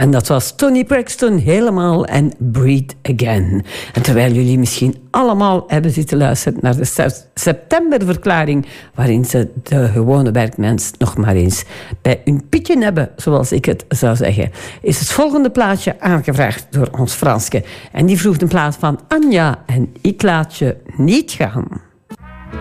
En dat was Toni Braxton helemaal en Breathe Again. En terwijl jullie misschien allemaal hebben zitten luisteren naar de septemberverklaring, waarin ze de gewone werkmens nog maar eens bij hun pietje hebben, zoals ik het zou zeggen, is het volgende plaatje aangevraagd door ons Franske. En die vroeg een plaat van Anja en Ik laat je niet gaan.